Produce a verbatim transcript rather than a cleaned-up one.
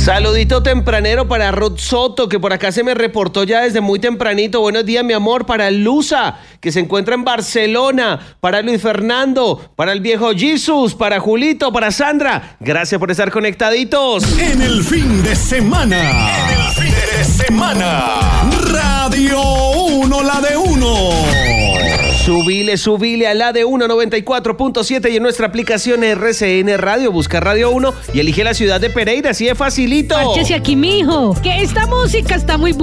Saludito tempranero para Ruth Soto, que por acá se me reportó ya desde muy tempranito. Buenos días, mi amor. Para Luza, que se encuentra en Barcelona. Para Luis Fernando, para el viejo Jesus, para Julito, para Sandra. Gracias por estar conectaditos. En el fin de semana. En el fin de semana. Radio uno, la de uno. Subile, subile a la de uno noventa y cuatro punto siete y en nuestra aplicación R C N Radio. Busca Radio uno y elige la ciudad de Pereira. Así de facilito. Párchese aquí, mijo, que esta música está muy buena.